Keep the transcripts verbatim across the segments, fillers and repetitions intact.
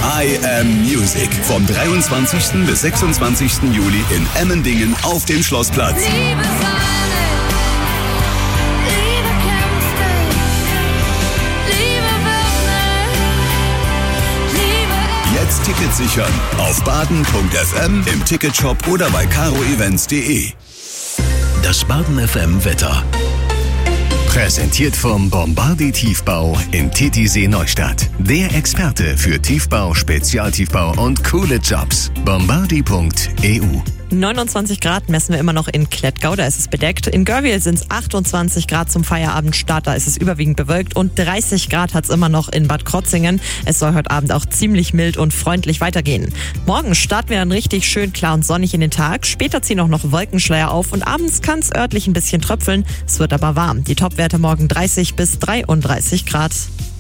I Am Music. Vom dreiundzwanzigsten bis sechsundzwanzigsten Juli in Emmendingen auf dem Schlossplatz. Liebe Sahne, Liebe kämpft mich, Liebe wird nicht, Liebe... Jetzt Tickets sichern auf baden punkt f m, im Ticketshop oder bei caro events punkt de. Das Baden F M Wetter. Präsentiert vom Bombardier Tiefbau in Titisee Neustadt. Der Experte für Tiefbau, Spezialtiefbau und coole Jobs. bombardier punkt e u. neunundzwanzig Grad messen wir immer noch in Klettgau, da ist es bedeckt. In Görwihl sind es achtundzwanzig Grad zum Feierabendstart, da ist es überwiegend bewölkt. Und dreißig Grad hat es immer noch in Bad Krotzingen. Es soll heute Abend auch ziemlich mild und freundlich weitergehen. Morgen starten wir dann richtig schön klar und sonnig in den Tag. Später ziehen auch noch Wolkenschleier auf und abends kann es örtlich ein bisschen tröpfeln. Es wird aber warm. Die Topwerte morgen dreißig bis dreiunddreißig Grad.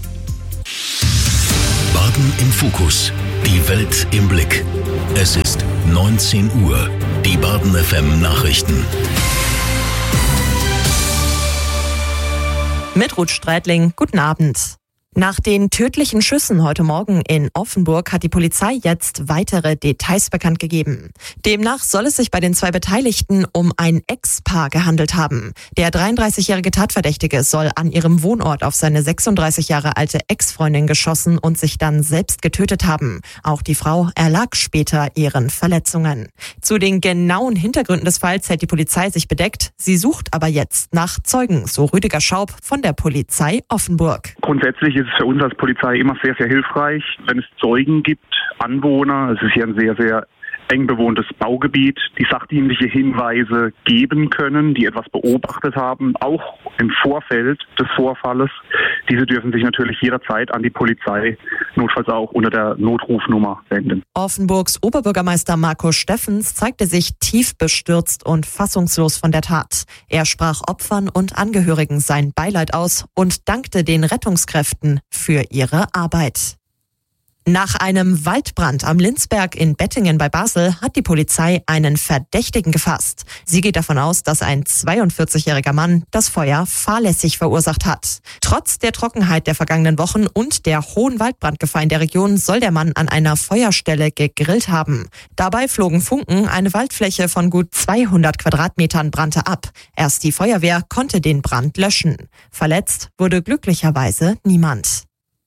Baden im Fokus. Die Welt im Blick. Es ist neunzehn Uhr. Die Baden F M Nachrichten. Mit Ruth Streitling, guten Abend. Nach den tödlichen Schüssen heute Morgen in Offenburg hat die Polizei jetzt weitere Details bekannt gegeben. Demnach soll es sich bei den zwei Beteiligten um ein Ex-Paar gehandelt haben. Der dreiunddreißigjährige Tatverdächtige soll an ihrem Wohnort auf seine sechsunddreißig Jahre alte Ex-Freundin geschossen und sich dann selbst getötet haben. Auch die Frau erlag später ihren Verletzungen. Zu den genauen Hintergründen des Falls hält die Polizei sich bedeckt. Sie sucht aber jetzt nach Zeugen, so Rüdiger Schaub von der Polizei Offenburg. Grundsätzlich ist es für uns als Polizei immer sehr, sehr hilfreich, wenn es Zeugen gibt, Anwohner. Es ist hier ein sehr, sehr eng bewohntes Baugebiet, die sachdienliche Hinweise geben können, die etwas beobachtet haben, auch im Vorfeld des Vorfalles. Diese dürfen sich natürlich jederzeit an die Polizei, notfalls auch unter der Notrufnummer wenden. Offenburgs Oberbürgermeister Marco Steffens zeigte sich tief bestürzt und fassungslos von der Tat. Er sprach Opfern und Angehörigen sein Beileid aus und dankte den Rettungskräften für ihre Arbeit. Nach einem Waldbrand am Linzberg in Bettingen bei Basel hat die Polizei einen Verdächtigen gefasst. Sie geht davon aus, dass ein zweiundvierzigjähriger Mann das Feuer fahrlässig verursacht hat. Trotz der Trockenheit der vergangenen Wochen und der hohen Waldbrandgefahr in der Region soll der Mann an einer Feuerstelle gegrillt haben. Dabei flogen Funken, eine Waldfläche von gut zweihundert Quadratmetern brannte ab. Erst die Feuerwehr konnte den Brand löschen. Verletzt wurde glücklicherweise niemand.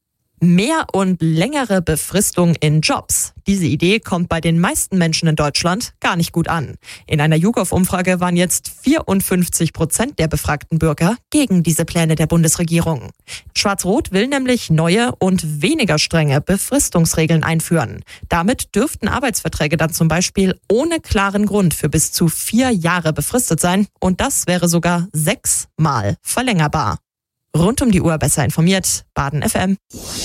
Mehr und längere Befristung in Jobs. Diese Idee kommt bei den meisten Menschen in Deutschland gar nicht gut an. In einer YouGov-Umfrage waren jetzt vierundfünfzig Prozent der befragten Bürger gegen diese Pläne der Bundesregierung. Schwarz-Rot will nämlich neue und weniger strenge Befristungsregeln einführen. Damit dürften Arbeitsverträge dann zum Beispiel ohne klaren Grund für bis zu vier Jahre befristet sein. Und das wäre sogar sechsmal verlängerbar. Rund um die Uhr besser informiert, Baden F M.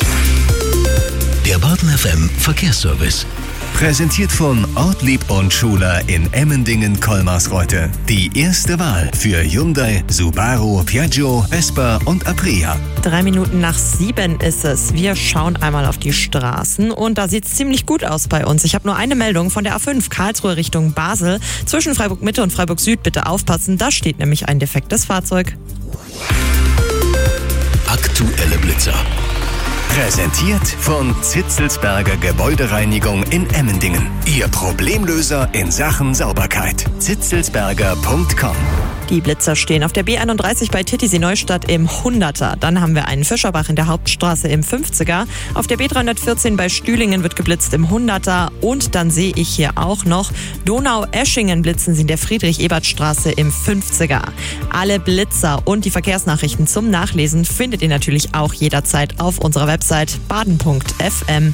Der Baden F M Verkehrsservice. Präsentiert von Ortlieb und Schuler in Emmendingen-Kolmarsreuth. Die erste Wahl für Hyundai, Subaru, Piaggio, Vespa und Aprilia. Drei Minuten nach sieben ist es. Wir schauen einmal auf die Straßen und da sieht es ziemlich gut aus bei uns. Ich habe nur eine Meldung von der A fünf Karlsruhe Richtung Basel. Zwischen Freiburg Mitte und Freiburg Süd bitte aufpassen, da steht nämlich ein defektes Fahrzeug. Aktuelle Blitzer. Präsentiert von Zitzelsberger Gebäudereinigung in Emmendingen. Ihr Problemlöser in Sachen Sauberkeit. zitzelsberger punkt com. Die Blitzer stehen auf der B einunddreißig bei Titisee Neustadt im Hunderter. Dann haben wir einen Fischerbach in der Hauptstraße im fünfziger. Auf der B dreihundertvierzehn bei Stühlingen wird geblitzt im Hunderter. Und dann sehe ich hier auch noch Donau-Eschingen blitzen sie in der Friedrich-Ebert-Straße im fünfziger. Alle Blitzer und die Verkehrsnachrichten zum Nachlesen findet ihr natürlich auch jederzeit auf unserer Website baden punkt f m.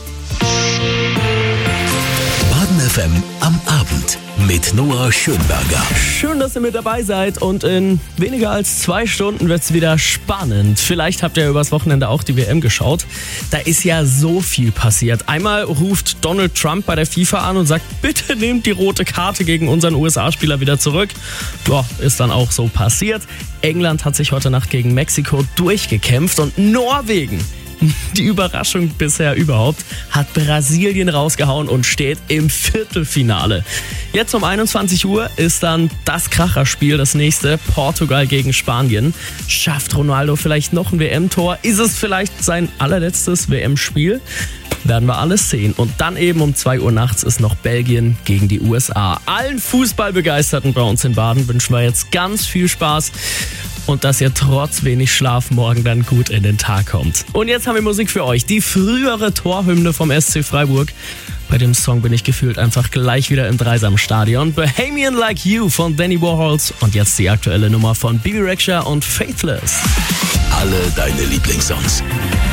Baden F M am Abend mit Noah Schönberger. Schön, dass ihr mit dabei seid und in weniger als zwei Stunden wird es wieder spannend. Vielleicht habt ihr übers Wochenende auch die W M geschaut. Da ist ja so viel passiert. Einmal ruft Donald Trump bei der FIFA an und sagt, bitte nehmt die rote Karte gegen unseren U S A-Spieler wieder zurück. Ja, ist dann auch so passiert. England hat sich heute Nacht gegen Mexiko durchgekämpft und Norwegen, Die Überraschung bisher überhaupt hat Brasilien rausgehauen und steht im Viertelfinale. Jetzt um einundzwanzig Uhr ist dann das Kracherspiel, das nächste, Portugal gegen Spanien. Schafft Ronaldo vielleicht noch ein W M-Tor? Ist es vielleicht sein allerletztes W M-Spiel? Werden wir alles sehen. Und dann eben um zwei Uhr nachts ist noch Belgien gegen die U S A. Allen Fußballbegeisterten bei uns in Baden wünschen wir jetzt ganz viel Spaß und dass ihr trotz wenig Schlaf morgen dann gut in den Tag kommt. Und jetzt haben wir Musik für euch. Die frühere Torhymne vom S C Freiburg. Bei dem Song bin ich gefühlt einfach gleich wieder im Dreisamstadion. Bohemian Like You von Danny Warhols und jetzt die aktuelle Nummer von Bibi Rexha und Faithless. Alle deine Lieblingssongs.